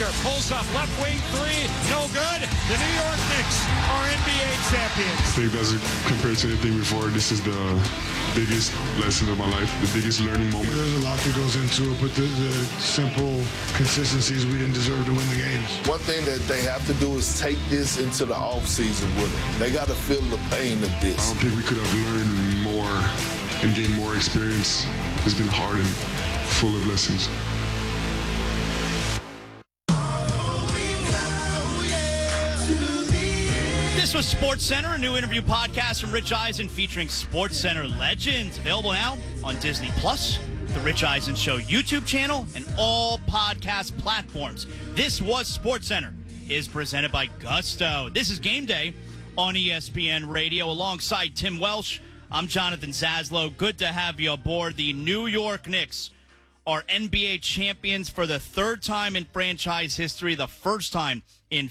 Walker pulls up left wing three. No good. The New York Knicks are NBA champions. I think that's compared to anything before. This is the biggest lesson of my life, the biggest learning moment. There's a lot that goes into it, but the simple consistencies we didn't deserve to win the games. One thing that they have to do is take this into the offseason with them. They got to feel the pain of this. I don't think we could have learned more and gained more experience. It's been hard and full of lessons. This was SportsCenter, a new interview podcast from Rich Eisen featuring SportsCenter legends. Available now on Disney Plus, the Rich Eisen Show YouTube channel, and all podcast platforms. This was SportsCenter, is presented by Gusto. This is Game Day on ESPN Radio. Alongside Tim Welsh, I'm Jonathan Zaslow. Good to have you aboard. The New York Knicks are NBA champions for the third time in franchise history, the first time in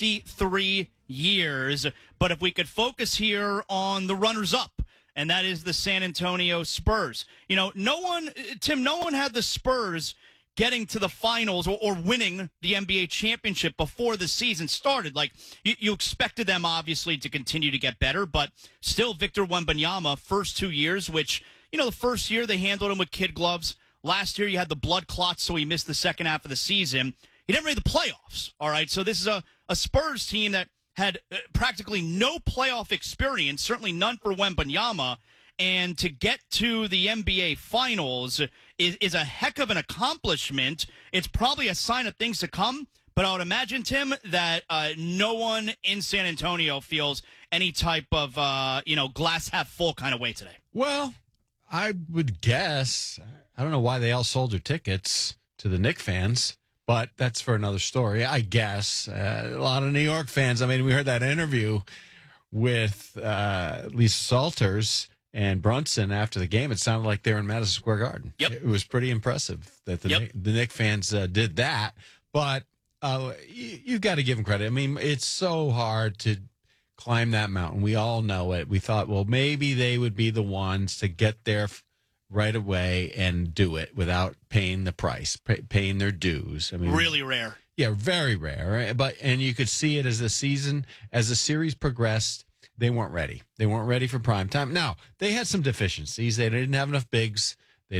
53 years. But if we could focus here on the runners-up, and that is the San Antonio Spurs. You know, no one had the Spurs getting to the finals or winning the NBA championship before the season started. Like, you expected them, obviously, to continue to get better, but still Victor Wembanyama, first 2 years, which, you know, the first year they handled him with kid gloves. Last year you had the blood clots, so he missed the second half of the season. He didn't make the playoffs, all right? So this is a Spurs team that had practically no playoff experience, certainly none for Wembanyama, and to get to the NBA Finals is a heck of an accomplishment. It's probably a sign of things to come, but I would imagine, Tim, that no one in San Antonio feels any type of, glass half full kind of way today. Well, I would guess, I don't know why they all sold their tickets to the Knicks fans, but that's for another story, I guess. A lot of New York fans, I mean, we heard that interview with Lisa Salters and Brunson after the game. It sounded like they were in Madison Square Garden. Yep. It was pretty impressive that the Knicks fans did that. But you've got to give them credit. I mean, it's so hard to climb that mountain. We all know it. We thought, well, maybe they would be the ones to get there right away and do it without paying the price, paying their dues. I mean, really rare. Yeah, very rare. And you could see it as the series progressed. They weren't ready. They weren't ready for prime time. Now, they had some deficiencies. They didn't have enough bigs.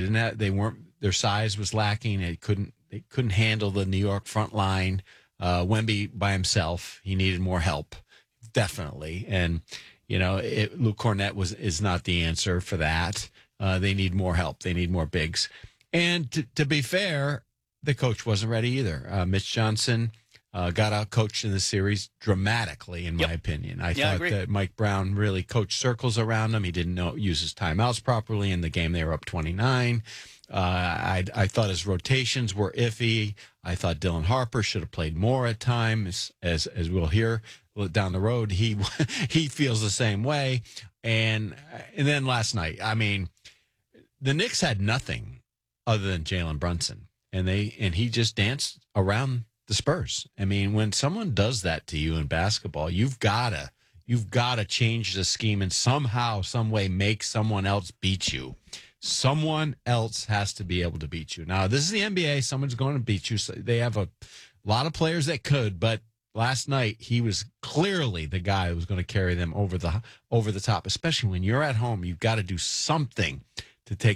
Their size was lacking. They couldn't handle the New York front line. Wemby by himself, he needed more help, definitely. And Luke Cornett is not the answer for that. They need more help. They need more bigs. And to be fair, the coach wasn't ready either. Mitch Johnson got out-coached in the series dramatically, in my opinion. I thought that Mike Brown really coached circles around him. He didn't use his timeouts properly in the game. They were up 29. I thought his rotations were iffy. I thought Dylan Harper should have played more at times, as we'll hear down the road. He feels the same way. And then last night, I mean, the Knicks had nothing other than Jalen Brunson, and he just danced around the Spurs. I mean, when someone does that to you in basketball, you've got to change the scheme and somehow, some way, make someone else beat you. Someone else has to be able to beat you. Now, this is the NBA. Someone's going to beat you. So they have a lot of players that could, but last night he was clearly the guy who was going to carry them over the top. Especially when you're at home, you've got to do something to take